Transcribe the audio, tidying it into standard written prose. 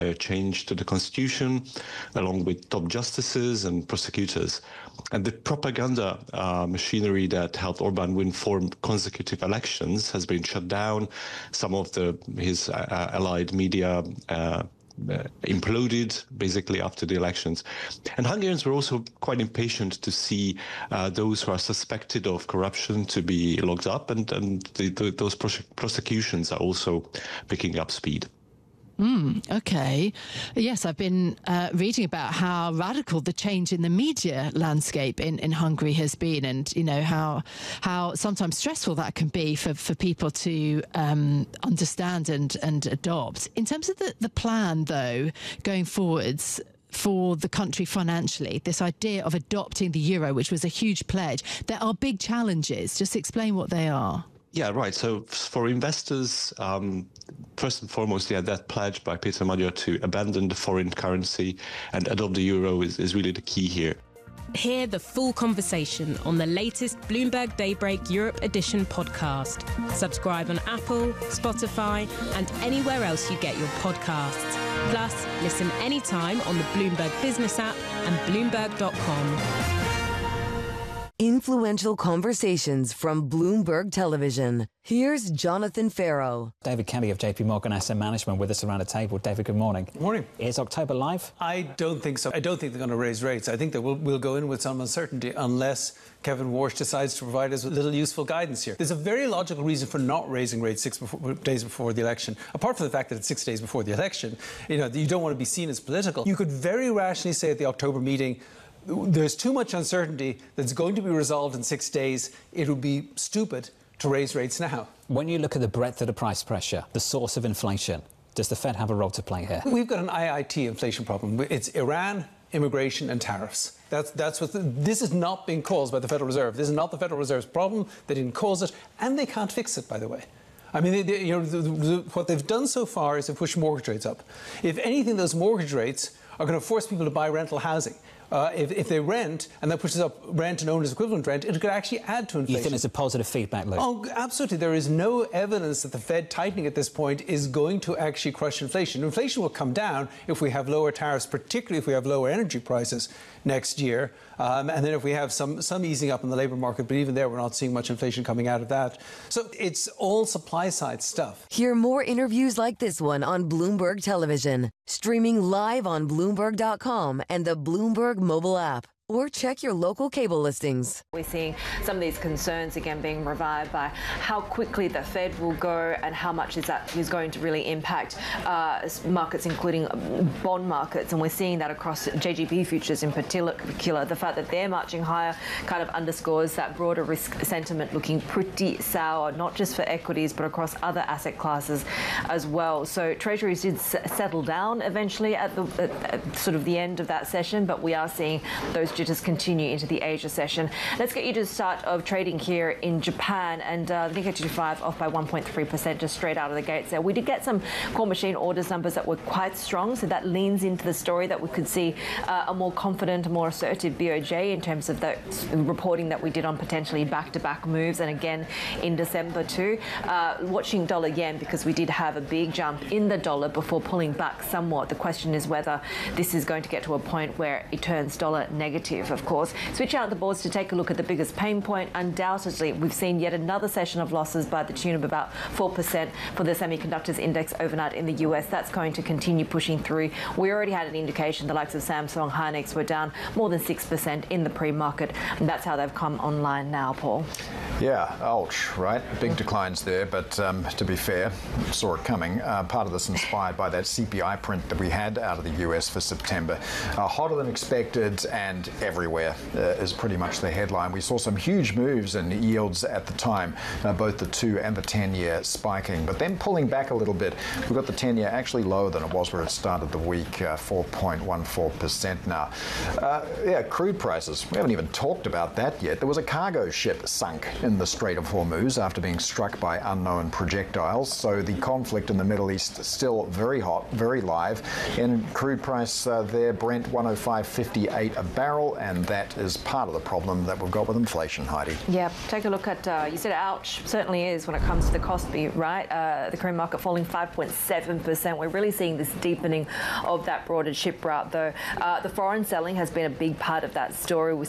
a change to the constitution, along with top justices and prosecutors. And the propaganda machinery that helped Orban win 4 consecutive elections has been shut down. Some of his allied media imploded basically after the elections. And Hungarians were also quite impatient to see those who are suspected of corruption to be locked up, and those prosecutions are also picking up speed. Okay. Yes, I've been reading about how radical the change in the media landscape in Hungary has been, and, you know, how sometimes stressful that can be for people to understand and adopt. In terms of the plan, though, going forwards for the country financially, this idea of adopting the euro, which was a huge pledge, there are big challenges. Just explain what they are. Yeah, right. So for investors, first and foremost, that pledge by Peter Magyar to abandon the foreign currency and adopt the euro is really the key here. Hear the full conversation on the latest Bloomberg Daybreak Europe Edition podcast. Subscribe on Apple, Spotify, and anywhere else you get your podcasts. Plus, listen anytime on the Bloomberg Business app and Bloomberg.com. Influential conversations from Bloomberg Television. Here's Jonathan Farrow. David Kelly of JP Morgan Asset Management with us around the table. David, good morning. Good morning. Is October live? I don't think so. I don't think they're going to raise rates. I think that we'll go in with some uncertainty unless Kevin Warsh decides to provide us with a little useful guidance here. There's a very logical reason for not raising rates 6 days before the election. Apart from the fact that it's 6 days before the election, you don't want to be seen as political. You could very rationally say at the October meeting, there's too much uncertainty that's going to be resolved in 6 days. It would be stupid to raise rates now. When you look at the breadth of the price pressure, the source of inflation, does the Fed have a role to play here? We've got an IIT inflation problem. It's Iran, immigration and tariffs. That's what this is not being caused by the Federal Reserve. This is not the Federal Reserve's problem. They didn't cause it, and they can't fix it, by the way. I mean, what they've done so far is to push mortgage rates up. If anything, those mortgage rates are going to force people to buy rental housing. If they rent, and that pushes up rent and owner's equivalent rent, it could actually add to inflation. You think it's a positive feedback loop? Oh, absolutely. There is no evidence that the Fed tightening at this point is going to actually crush inflation. Inflation will come down if we have lower tariffs, particularly if we have lower energy prices next year. And then if we have some easing up in the labour market, but even there we're not seeing much inflation coming out of that. So it's all supply-side stuff. Hear more interviews like this one on Bloomberg Television, streaming live on Bloomberg.com and the Bloomberg mobile app. Or check your local cable listings. We're seeing some of these concerns again being revived by how quickly the Fed will go and how much is going to really impact markets, including bond markets. And we're seeing that across JGB futures in particular. The fact that they're marching higher kind of underscores that broader risk sentiment looking pretty sour, not just for equities, but across other asset classes as well. So Treasuries did settle down eventually at sort of the end of that session, but we are seeing those just continue into the Asia session. Let's get you to the start of trading here in Japan, and the Nikkei 225 off by 1.3% just straight out of the gates there. We did get some core machine orders numbers that were quite strong, so that leans into the story that we could see a more confident, more assertive BOJ in terms of the reporting that we did on potentially back-to-back moves, and again in December too. Watching dollar yen, because we did have a big jump in the dollar before pulling back somewhat. The question is whether this is going to get to a point where it turns dollar negative. Of course. Switch out the boards to take a look at the biggest pain point. Undoubtedly, we've seen yet another session of losses by the tune of about 4% for the semiconductors index overnight in the US. That's going to continue pushing through. We already had an indication the likes of Samsung, Hynix were down more than 6% in the pre-market. And that's how they've come online now, Paul. Yeah, ouch, right? Big declines there, but to be fair, saw it coming. Part of this inspired by that CPI print that we had out of the US for September. Hotter than expected and everywhere is pretty much the headline. We saw some huge moves in yields at the time, both the 2 and the 10-year spiking, but then pulling back a little bit. We've got the 10-year actually lower than it was where it started the week, 4.14% now. Yeah, crude prices. We haven't even talked about that yet. There was a cargo ship sunk in the Strait of Hormuz after being struck by unknown projectiles. So the conflict in the Middle East still very hot, very live. And crude price there, Brent 105.58 a barrel. barrel, and that is part of the problem that we've got with inflation, Heidi. Yeah, take a look at, you said ouch, certainly is when it comes to the Kospi, right? The Korean market falling 5.7%. We're really seeing this deepening of that broader chip rout, though. The foreign selling has been a big part of that story. We've